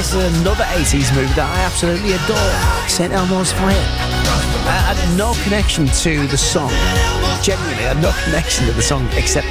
this is another 80s movie that I absolutely adore, St. Elmo's Fire. I had no connection to the song. Genuinely, I had no connection to the song except